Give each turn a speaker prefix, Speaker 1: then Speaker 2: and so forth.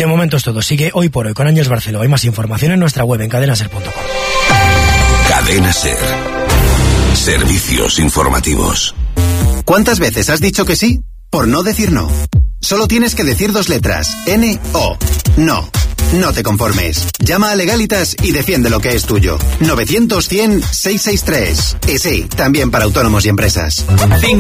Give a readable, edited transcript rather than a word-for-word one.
Speaker 1: De momento es todo. Sigue Hoy por Hoy con Ángels Barceló. Hay más información en nuestra web en cadenaser.com.
Speaker 2: Cadena Ser. Servicios informativos.
Speaker 3: ¿Cuántas veces has dicho que sí por no decir no? Solo tienes que decir 2 letras. N-O. No. No te conformes. Llama a Legalitas y defiende lo que es tuyo. 900-100-663. Y sí, también para autónomos y empresas.